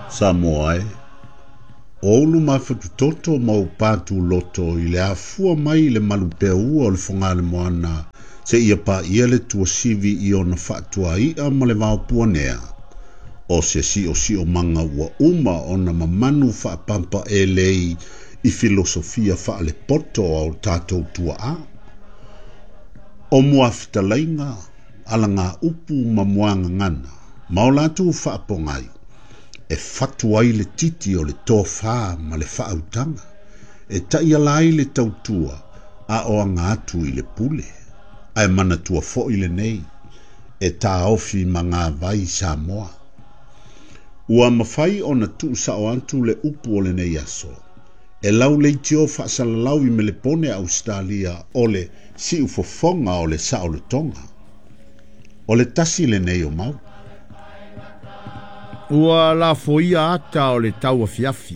Samoa Olu mafatutoto mau patu loto i le afua mai le malupea ua o le whangale moana se ia pa ia le tua sivi i ona whaatua ia ma le vaopua nea. O se si o manga ua uma ona mamanu whaapampa e lei i filosofia wha le poto au tātou tua a. O mua fitalainga ala ngā upu mamuanga ngana, maolatu whaapongai. E fatu ai le titi o le tōwha ma le whaautanga. E tai alai le tautua a o anga atu i le pule. Ai mana tua fo i le nei. E tā ofi ma ngā vai Samoa. Ua mawhai o na tu sa o antu le upu o le nei aso. E lau le tio whaasalalau i me le pone Australia o le si ufofonga o le sa o le tonga. O le tasi le nei o mau. Ua la foia ata o le taua fiafi.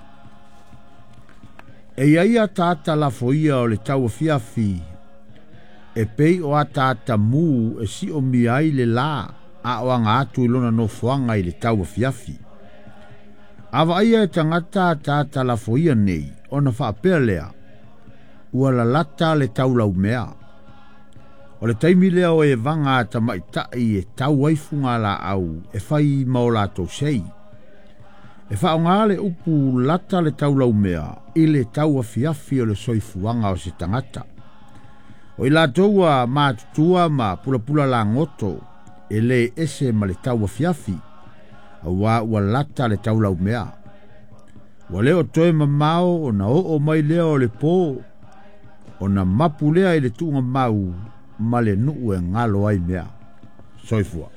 E ia ata la foia o le taua fiafi. E pei o ata mu e si o miai le la a o anga atu ilona no fuanga i le taua fiafi. Awa ia e tangata ata la foia nei o na whaapea lea. Ua la lata le taulau mea. O le taimi lea o e vanga ta maitai e tau aifunga la au e whai maola tau sei. E whao ngā le upu lata le tau lau mea i le tau a fiafi o le soifuanga o se tangata. O i la toua mātutua ma pula la ngoto e le ese ma le tau a fiafi a ua lata le tau lau mea. Wa leo toe mamao o na o mai leo le po o na mapu lea i le tunga mau ma le nuu e ngalo ai mea. Soifua.